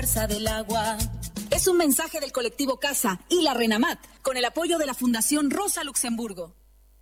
limpieza del agua. Es un mensaje del colectivo Casa y la RENAMAT, con el apoyo de la Fundación Rosa Luxemburgo.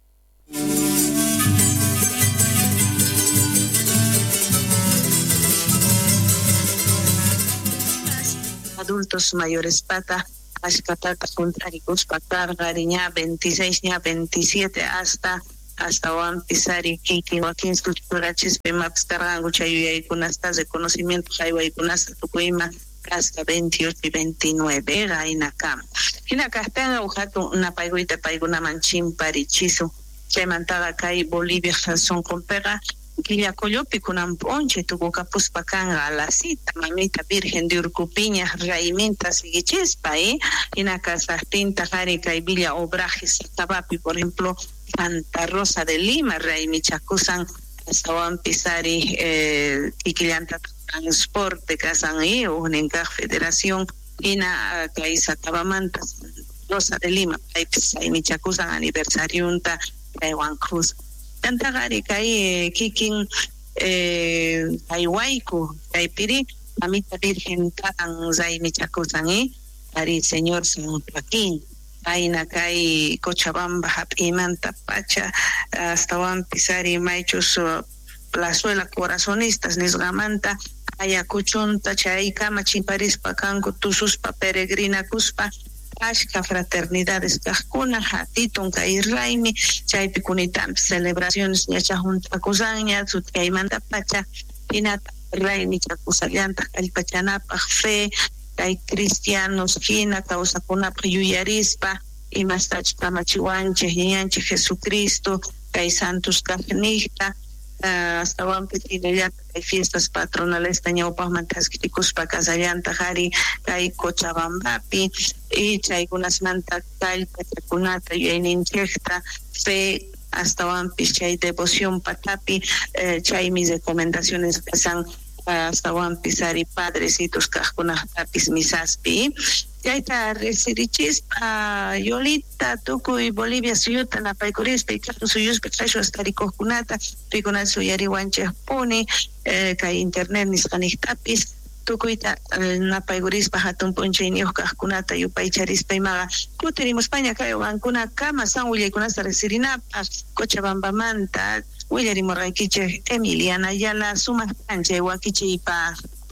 Adultos mayores pata, ashkatata contraricus patar gariña 26 ña 27 hasta Wan Pisari Kiki Joaquín Sculturachis Pemaps Carrango Chayuya y Kunastas de conocimiento Jaiwa y Kunasta Tucuima hasta 28 y 29 Gainacam. Hinacastanga Ujatu una paiguita paiguna manchín parichizo que mantada Kai Bolivia son con pega Guilla Coyopi con ponche tuvo capuz pacanga a la cita, mamita virgen de Urcupiña, Raimenta, Siguichispa, y na casa tinta, Jarica y Villa Obrajes, Tabapi, por ejemplo, Santa Rosa de Lima, Raimichacusan, Sawan Pisari, Quiquillanta Transporte, Casan y Unenca Federación, y na Caisa Tabamanta, Rosa de Lima, Raimichacusan, aniversario unta, Taiwan Cruz. Tantagari kai kikin Taiwaiku Taipiri mamita virgen tan zai michakusan ari señor San Joaquín aina kai Cochabamba hapimanta pacha hasta Wan Pisari maichus plazuela corazonistas nisgamanta ayacuchunta chay kama chimparispa kanku tususpa peregrina kuspa Ashka fraternidades cascuna, hatitun kai raimi, chay picunitam celebraciones ñacha junta kusaña, sutkay manta pacha, pinata raimi chakusallanta, kay pachanapa fe, kay cristianos hina, causa kunapa yuyarispa, y más tachpa machiwanche, hiñanche Jesucristo, kay santos kafnihta, hasta Wan Pisari hay fiestas patronales tañaupas mantasquiticus pa casallanta jari kai Cochabambapi y chaykunas manta kay pachacunata yuayninchekta fe hasta Wan Pisari devoción patapi chay mis recomendaciones pasan hasta Wan Pisari padrecitos kajkunas tapis misaspi Yaita resirichispa Yolita Tukuy Bolivia suyuta napaykurispa y claro suyuspa trajo hasta ricojkunata ricona suyari wanche pone kay internet nisqanihtapis tukuyta napaykurispa hatun punchayniyuq kaqkunata yupaycharispa imaqa kutirimo España kay wankuna kama san willaykunasta resirinapaq Cochabambamanta willarimurqaykichik Emiliana Ayala sumaq kanchay wakichiypaq.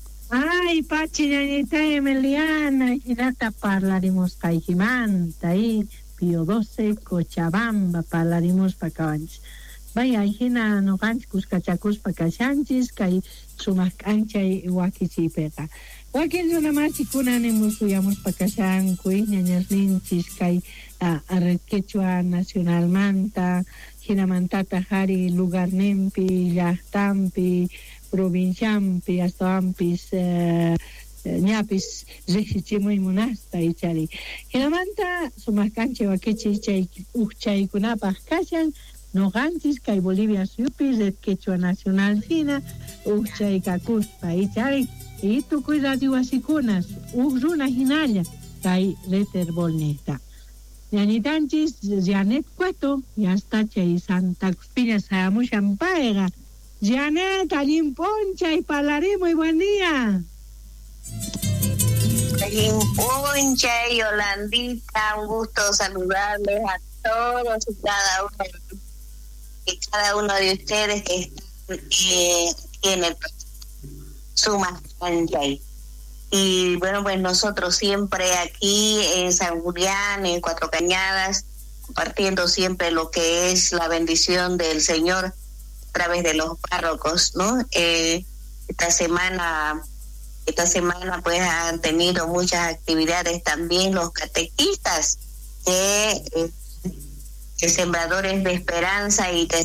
Ay, Pachi, ñañita Emiliana, hinata parlaremos caijimanta, y Pío 12, Cochabamba, parlaremos pa cabanchis. Vaya, hina no ganchis, cuscachacus pa cachanchis, kai sumas cancha y wakichipeta. Wakin zona machikuna nemusuyamos pa cachancuy, ñañas linchis, kai arrequechua nacional manta, hina mantata jari lugar nempi, yahtampi, provinciampi hasta ampis ñapis rexichimuy munasta ichari hinamanta sumascanche wakichi chay uchaykunapaq kashan noqanchis kay Bolivia suyupi red quechua nacional hina uchaykakuspa ichari y tukuy radio wasikunas runa hinalla kay reterbolneta ñañitanchis Janet Cueto y hasta chay Santa Cuspiña sayamushan paega Janet, Alimponcha y Palaré, muy buen día. Alimponcha y Yolandita, un gusto saludarles a todos y cada uno de ustedes que están en el Suma Sanjay. Y bueno, pues nosotros siempre aquí en San Julián, en Cuatro Cañadas, compartiendo siempre lo que es la bendición del Señor a través de los párrocos, ¿no? Esta semana pues han tenido muchas actividades también los catequistas de sembradores de esperanza y